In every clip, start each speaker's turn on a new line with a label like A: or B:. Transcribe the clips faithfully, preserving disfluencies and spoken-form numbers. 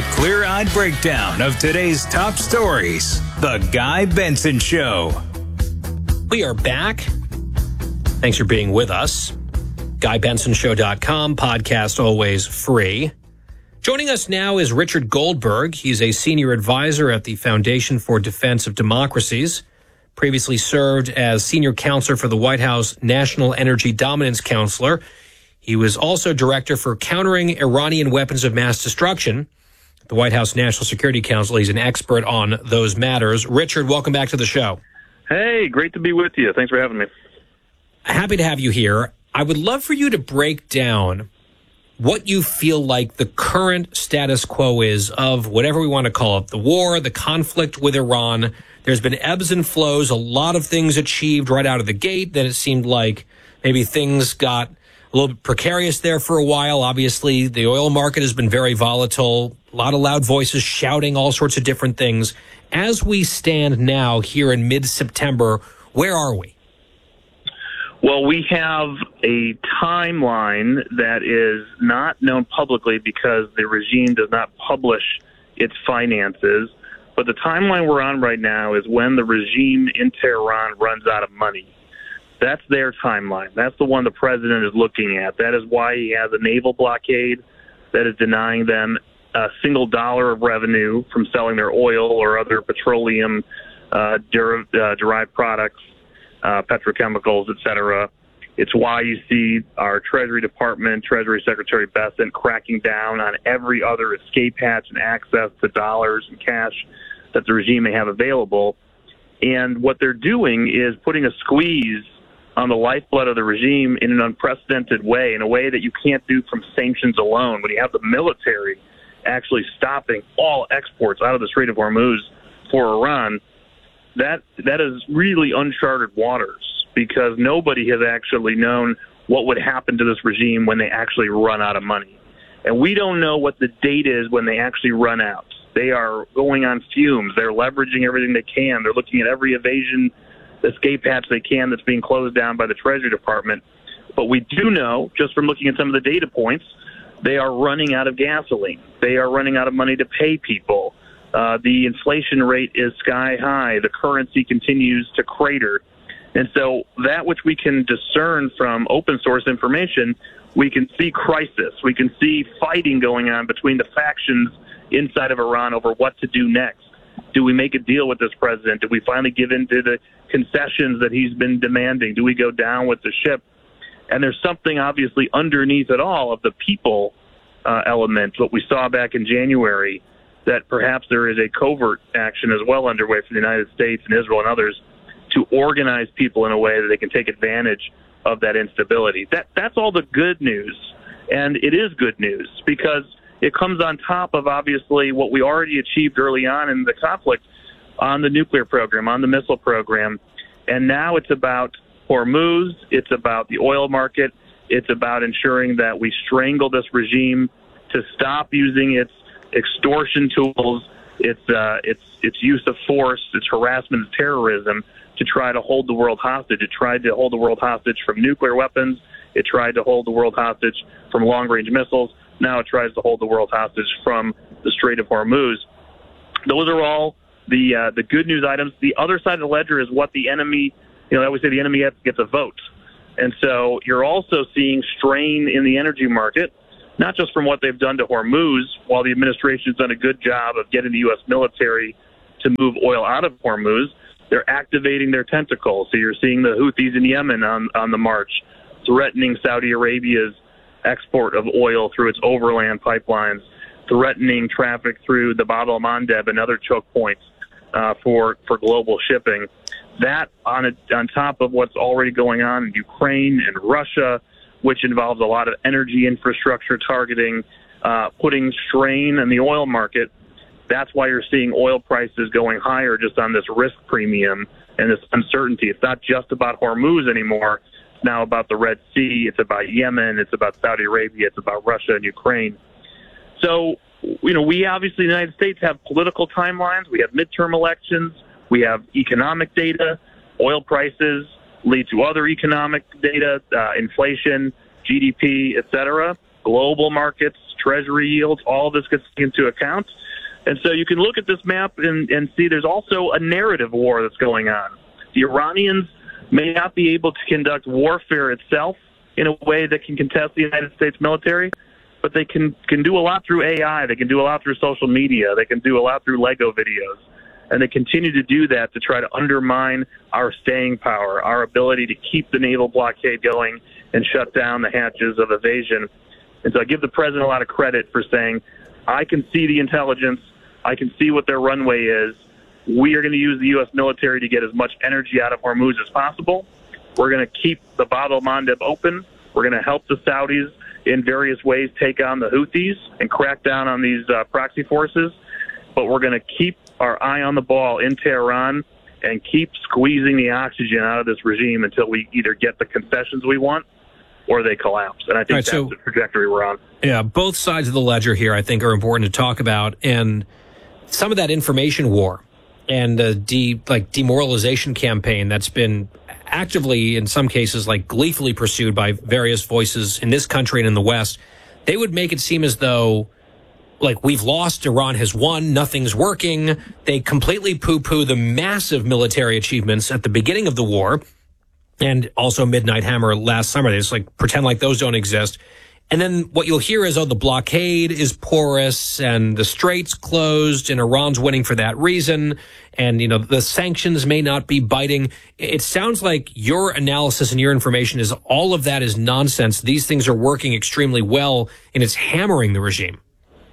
A: A clear-eyed breakdown of today's top stories. The Guy Benson Show.
B: We are back. Thanks for being with us. guy benson show dot com, podcast always free. Joining us now is Richard Goldberg. He's a senior advisor at the Foundation for Defense of Democracies. Previously served as senior counselor for the White House National Energy Dominance Counselor. He was also director for countering Iranian weapons of mass destruction. The White House National Security Council. He's an expert on those matters. Richard, welcome back to the show.
C: Hey, great to be with you. Thanks for having me.
B: Happy to have you here. I would love for you to break down what you feel like the current status quo is of whatever we want to call it, the war, the conflict with Iran. There's been ebbs and flows, a lot of things achieved right out of the gate. Then it seemed like maybe things got a little bit precarious there for a while. Obviously, the oil market has been very volatile. A lot of loud voices shouting all sorts of different things. As we stand now here in mid-September, where are we?
C: Well, we have a timeline that is not known publicly because the regime does not publish its finances. But the timeline we're on right now is when the regime in Tehran runs out of money. That's their timeline. That's the one the president is looking at. That is why he has a naval blockade that is denying them a single dollar of revenue from selling their oil or other petroleum uh, der- uh, derived products, uh, petrochemicals, et cetera. It's why you see our Treasury Department, Treasury Secretary Bessent cracking down on every other escape hatch and access to dollars and cash that the regime may have available. And what they're doing is putting a squeeze on the lifeblood of the regime in an unprecedented way, in a way that you can't do from sanctions alone. When you have the military actually stopping all exports out of the Strait of Hormuz for Iran, that that is really uncharted waters, because nobody has actually known what would happen to this regime when they actually run out of money. And we don't know what the date is when they actually run out. They are going on fumes. They're leveraging everything they can. They're looking at every evasion escape hatch they can that's being closed down by the Treasury Department. But we do know, just from looking at some of the data points, they are running out of gasoline. They are running out of money to pay people. Uh, the inflation rate is sky high. The currency continues to crater. And so that which we can discern from open source information, we can see crisis. We can see fighting going on between the factions inside of Iran over what to do next. Do we make a deal with this president? Do we finally give in to the concessions that he's been demanding? Do we go down with the ship? And there's something obviously underneath it all of the people uh, element, what we saw back in January, that perhaps there is a covert action as well underway from the United States and Israel and others to organize people in a way that they can take advantage of that instability. That That's all the good news. And it is good news because it comes on top of, obviously, what we already achieved early on in the conflict on the nuclear program, on the missile program. And now it's about Hormuz. It's about the oil market. It's about ensuring that we strangle this regime to stop using its extortion tools, its, uh, its, its use of force, its harassment, its terrorism, to try to hold the world hostage. It tried to hold the world hostage from nuclear weapons. It tried to hold the world hostage from long-range missiles. Now it tries to hold the world hostage from the Strait of Hormuz. Those are all the uh, the good news items. The other side of the ledger is what the enemy, you know, I always say the enemy gets a vote. And so you're also seeing strain in the energy market, not just from what they've done to Hormuz, while the administration has done a good job of getting the U S military to move oil out of Hormuz. They're activating their tentacles. So you're seeing the Houthis in Yemen on, on the march, threatening Saudi Arabia's export of oil through its overland pipelines, threatening traffic through the Bab el-Mandeb and other choke points uh, for for global shipping. That on a, on top of what's already going on in Ukraine and Russia, which involves a lot of energy infrastructure targeting, uh, putting strain on the oil market. That's why you're seeing oil prices going higher just on this risk premium and this uncertainty. It's not just about Hormuz anymore. Now about the Red Sea, it's about Yemen, it's about Saudi Arabia, it's about Russia and Ukraine. So, you know, we obviously in the United States have political timelines, we have midterm elections, we have economic data, oil prices lead to other economic data, uh, inflation, G D P, et cetera. global markets, treasury yields, all of this gets into account. And so you can look at this map and, and see there's also a narrative war that's going on. The Iranians may not be able to conduct warfare itself in a way that can contest the United States military, but they can, can do a lot through A I. They can do a lot through social media. They can do a lot through Lego videos. And they continue to do that to try to undermine our staying power, our ability to keep the naval blockade going and shut down the hatches of evasion. And so I give the president a lot of credit for saying, I can see the intelligence. I can see what their runway is. We are going to use the U S military to get as much energy out of Hormuz as possible. We're going to keep the Bab el-Mandeb open. We're going to help the Saudis in various ways take on the Houthis and crack down on these uh, proxy forces. But we're going to keep our eye on the ball in Tehran and keep squeezing the oxygen out of this regime until we either get the concessions we want or they collapse. And I think
B: right,
C: that's
B: so,
C: the trajectory we're on.
B: Yeah, both sides of the ledger here, I think, are important to talk about. And some of that information war and uh, de, like demoralization campaign that's been actively, in some cases, like gleefully pursued by various voices in this country and in the West, they would make it seem as though, like, we've lost, Iran has won, nothing's working. They completely poo-poo the massive military achievements at the beginning of the war and also Midnight Hammer last summer. They just, like, pretend like those don't exist. And then what you'll hear is, oh, the blockade is porous and the straits closed and Iran's winning for that reason. And, you know, the sanctions may not be biting. It sounds like your analysis and your information is all of that is nonsense. These things are working extremely well and it's hammering the regime.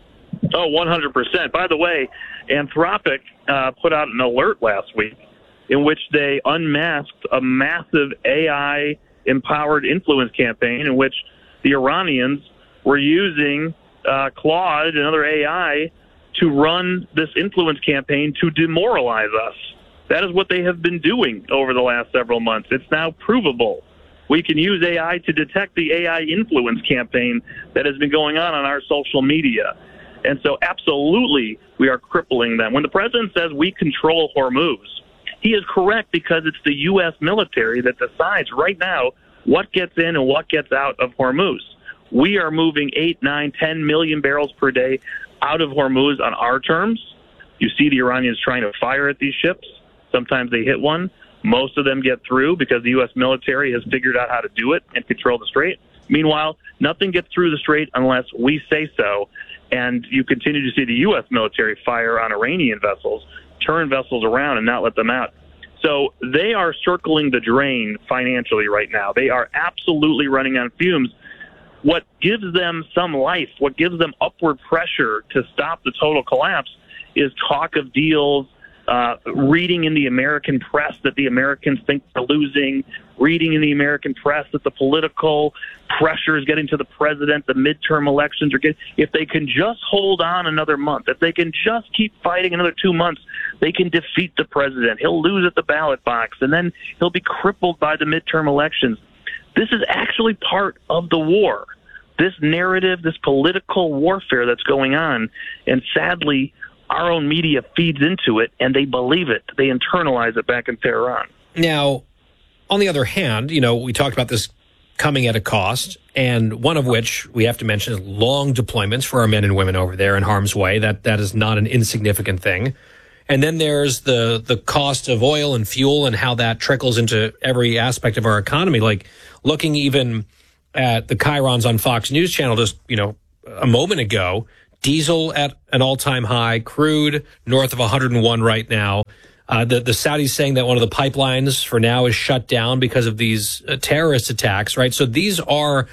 C: Oh, one hundred percent. By the way, Anthropic uh, put out an alert last week in which they unmasked a massive A I-empowered influence campaign in which the Iranians were using uh, Claude and other A I to run this influence campaign to demoralize us. That is what they have been doing over the last several months. It's now provable. We can use A I to detect the A I influence campaign that has been going on on our social media. And so absolutely we are crippling them. When the president says we control Hormuz, he is correct because it's the U S military that decides right now what gets in and what gets out of Hormuz. We are moving eight, nine, ten million barrels per day out of Hormuz on our terms. You see the Iranians trying to fire at these ships. Sometimes they hit one. Most of them get through because the U S military has figured out how to do it and control the strait. Meanwhile, nothing gets through the strait unless we say so. And you continue to see the U S military fire on Iranian vessels, turn vessels around and not let them out. So they are circling the drain financially right now. They are absolutely running on fumes. What gives them some life, what gives them upward pressure to stop the total collapse is talk of deals, uh, reading in the American press that the Americans think they're losing, reading in the American press that the political pressure is getting to the president, the midterm elections are getting. If they can just hold on another month, if they can just keep fighting another two months, they can defeat the president. He'll lose at the ballot box, and then he'll be crippled by the midterm elections. This is actually part of the war, this narrative, this political warfare that's going on, and sadly, our own media feeds into it, and they believe it. They internalize it back in Tehran.
B: Now, on the other hand, you know, we talked about this coming at a cost, and one of which we have to mention is long deployments for our men and women over there in harm's way. That that is not an insignificant thing. And then there's the the cost of oil and fuel and how that trickles into every aspect of our economy. Like looking even at the chyrons on Fox News Channel just, you know, a moment ago, diesel at an all-time high, crude north of one hundred one right now. Uh, the, the Saudis saying that one of the pipelines for now is shut down because of these uh, terrorist attacks, right? So these are,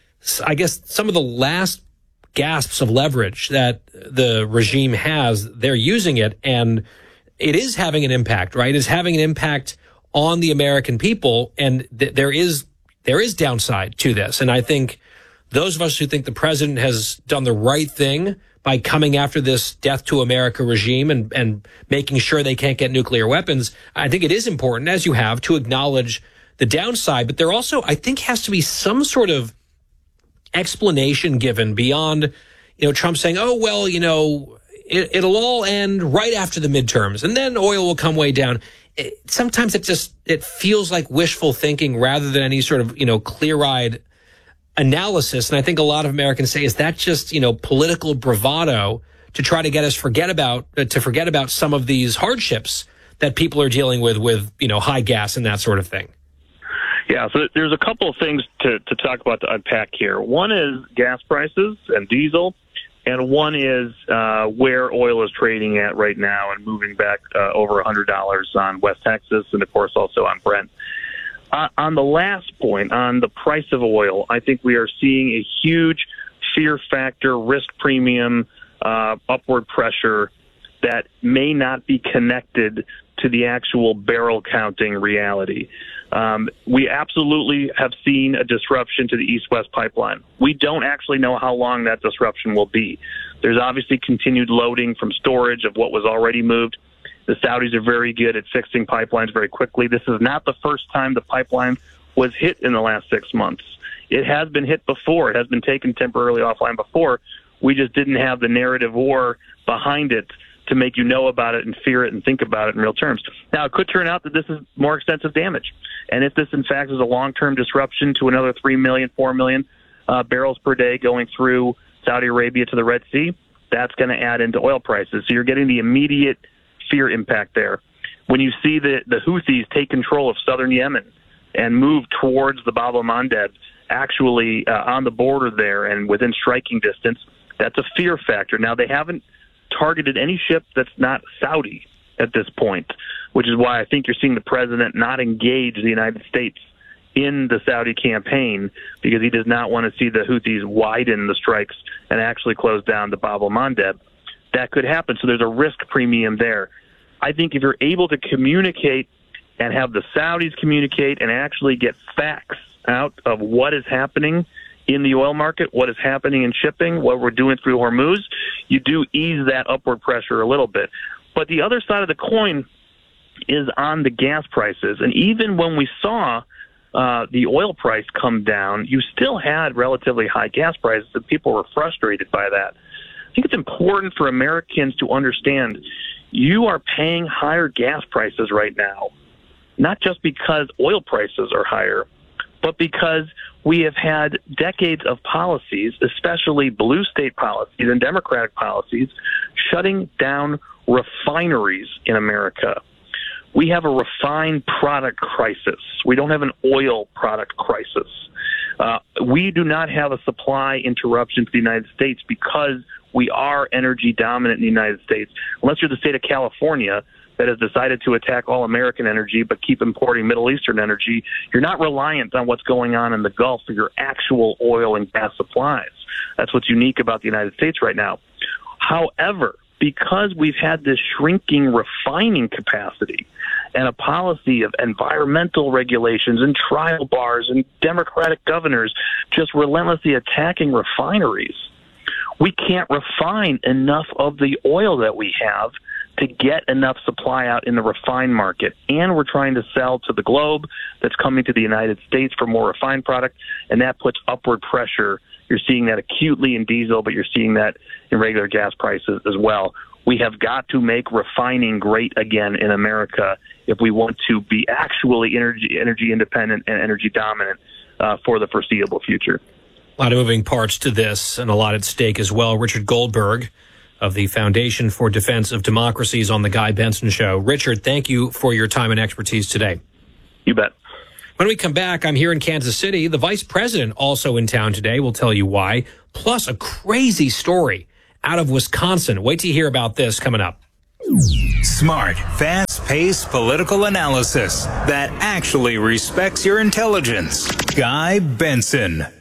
B: I guess, some of the last gasps of leverage that the regime has. They're using it, and it is having an impact, right? It's having an impact on the American people, and th- there is there is downside to this. And I think those of us who think the president has done the right thing by coming after this death to America regime and, and making sure they can't get nuclear weapons, I think it is important, as you have, to acknowledge the downside. But there also, I think, has to be some sort of explanation given beyond, you know, Trump saying, oh, well, you know, it, it'll all end right after the midterms and then oil will come way down. It, sometimes it just, it feels like wishful thinking rather than any sort of, you know, clear-eyed analysis, and I think a lot of Americans say, is that just, you know, political bravado to try to get us forget about uh, to forget about some of these hardships that people are dealing with, with, you know, high gas and that sort of thing?
C: Yeah, so there's a couple of things to, to talk about to unpack here. One is gas prices and diesel, and one is uh, where oil is trading at right now and moving back uh, over one hundred dollars on West Texas and, of course, also on Brent. Uh, on the last point, on the price of oil, I think we are seeing a huge fear factor, risk premium, uh, upward pressure that may not be connected to the actual barrel counting reality. Um, we absolutely have seen a disruption to the East-West pipeline. We don't actually know how long that disruption will be. There's obviously continued loading from storage of what was already moved. The Saudis are very good at fixing pipelines very quickly. This is not the first time the pipeline was hit in the last six months. It has been hit before. It has been taken temporarily offline before. We just didn't have the narrative war behind it to make you know about it and fear it and think about it in real terms. Now, it could turn out that this is more extensive damage. And if this, in fact, is a long-term disruption to another three million, four million uh, barrels per day going through Saudi Arabia to the Red Sea, that's going to add into oil prices. So you're getting the immediate fear impact there. When you see the, the Houthis take control of southern Yemen and move towards the Bab el-Mandeb, actually uh, on the border there and within striking distance, that's a fear factor. Now, they haven't targeted any ship that's not Saudi at this point, which is why I think you're seeing the president not engage the United States in the Saudi campaign, because he does not want to see the Houthis widen the strikes and actually close down the Bab el-Mandeb. That could happen, so there's a risk premium there. I think if you're able to communicate and have the Saudis communicate and actually get facts out of what is happening in the oil market, what is happening in shipping, what we're doing through Hormuz, you do ease that upward pressure a little bit. But the other side of the coin is on the gas prices. And even when we saw uh, the oil price come down, you still had relatively high gas prices, and people were frustrated by that. I think it's important for Americans to understand you are paying higher gas prices right now, not just because oil prices are higher, but because we have had decades of policies, especially blue state policies and Democratic policies, shutting down refineries in America. We have a refined product crisis. We don't have an oil product crisis. Uh, we do not have a supply interruption to the United States because we are energy dominant in the United States. Unless you're the state of California that has decided to attack all American energy but keep importing Middle Eastern energy, you're not reliant on what's going on in the Gulf for your actual oil and gas supplies. That's what's unique about the United States right now. However, because we've had this shrinking refining capacity and a policy of environmental regulations and trial bars and Democratic governors just relentlessly attacking refineries, we can't refine enough of the oil that we have to get enough supply out in the refined market. And we're trying to sell to the globe that's coming to the United States for more refined product, and that puts upward pressure. You're seeing that acutely in diesel, but you're seeing that in regular gas prices as well. We have got to make refining great again in America if we want to be actually energy energy independent and energy dominant uh, for the foreseeable future.
B: A lot of moving parts to this and a lot at stake as well. Richard Goldberg of the Foundation for Defense of Democracies on The Guy Benson Show. Richard, thank you for your time and expertise today.
C: You bet.
B: When we come back, I'm here in Kansas City. The vice president also in town today. We'll tell you why. Plus a crazy story out of Wisconsin. Wait to hear about this coming up.
A: Smart, fast-paced political analysis that actually respects your intelligence. Guy Benson.